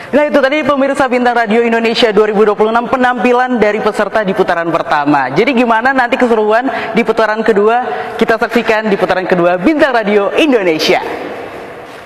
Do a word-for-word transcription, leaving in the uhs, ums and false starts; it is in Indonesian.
Nah itu tadi pemirsa Bintang Radio Indonesia dua ribu dua puluh enam, penampilan dari peserta di putaran pertama. Jadi gimana nanti keseruan di putaran kedua? Kita saksikan di putaran kedua Bintang Radio Indonesia.